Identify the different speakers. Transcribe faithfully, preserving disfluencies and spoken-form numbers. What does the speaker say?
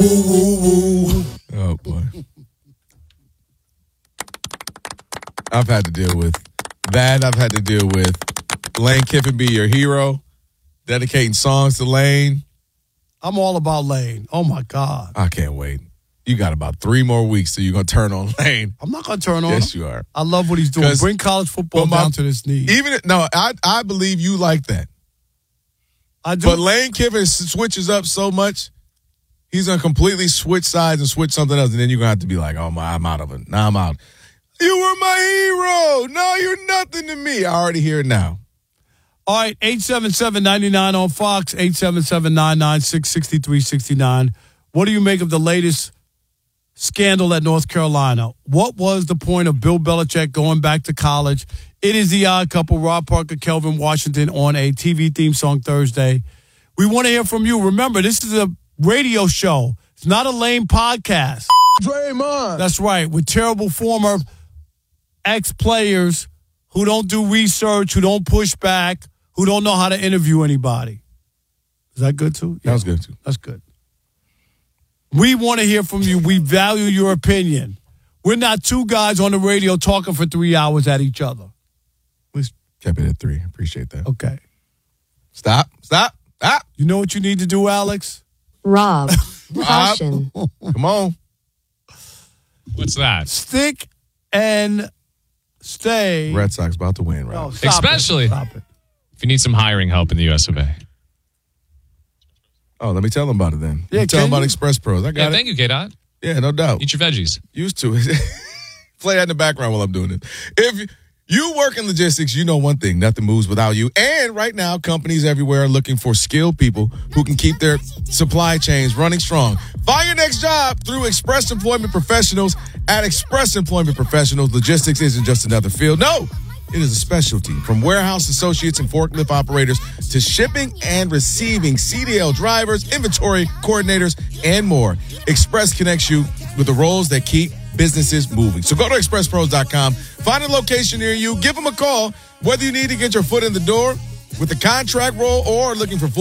Speaker 1: Oh, boy. I've had to deal with that. I've had to deal with Lane Kiffin be your hero, dedicating songs to Lane.
Speaker 2: I'm all about Lane. Oh, my God.
Speaker 1: I can't wait. You got about three more weeks till you're going to turn on Lane.
Speaker 2: I'm not going to turn on
Speaker 1: Yes,
Speaker 2: him.
Speaker 1: you are.
Speaker 2: I love what he's doing. Bring college football
Speaker 1: my,
Speaker 2: down to this knee.
Speaker 1: Even No, I, I believe you like that.
Speaker 2: I do.
Speaker 1: But Lane Kiffin switches up so much, he's going to completely switch sides and switch something else, and then you're going to have to be like, oh, my, I'm out of it. Now I'm out. You were my hero. No, you're nothing to me. I already hear it now.
Speaker 2: All right, eight seven seven, nine nine on Fox, eight seven seven, nine nine six, six three six nine. What do you make of the latest scandal at North Carolina? What was the point of Bill Belichick going back to college? It is The Odd Couple, Rob Parker, Kelvin Washington on a T V theme song Thursday. We want to hear from you. Remember, this is a radio show. It's not a lame podcast.
Speaker 3: Draymond.
Speaker 2: That's right, with terrible former ex-players who don't do research, who don't push back, who don't know how to interview anybody. Is that good, too?
Speaker 1: Yeah, that was good, too.
Speaker 2: That's good. We want to hear from you. We value your opinion. We're not two guys on the radio talking for three hours at each other.
Speaker 1: We kept it at three. Appreciate that.
Speaker 2: Okay.
Speaker 1: Stop. Stop. Stop.
Speaker 2: You know what you need to do, Alex?
Speaker 4: Rob.
Speaker 1: Rob.
Speaker 4: Caution.
Speaker 1: Come on.
Speaker 5: What's that?
Speaker 2: Stick and stay.
Speaker 1: Red Sox about to win, right?
Speaker 2: No, stop
Speaker 5: Especially
Speaker 2: it. Stop it.
Speaker 5: if you need some hiring help in the U S of A.
Speaker 1: Oh, let me tell them about it then.
Speaker 2: Yeah,
Speaker 1: tell them
Speaker 2: can
Speaker 1: about
Speaker 2: you?
Speaker 1: Express Pros. I got
Speaker 5: Yeah,
Speaker 1: it.
Speaker 5: thank you, K-Dot.
Speaker 1: Yeah, no doubt.
Speaker 5: Eat your veggies.
Speaker 1: Used to. Play that in the background while I'm doing it. If you work in logistics, you know one thing. Nothing moves without you. And right now, companies everywhere are looking for skilled people who can keep their supply chains running strong. Find your next job through Express Employment Professionals. At Express Employment Professionals, logistics isn't just another field. No, it is a specialty. From warehouse associates and forklift operators to shipping and receiving C D L drivers, inventory coordinators, and more. Express connects you with the roles that keep businesses moving. So go to express pros dot com, find a location near you, give them a call, whether you need to get your foot in the door with a contract role or looking for full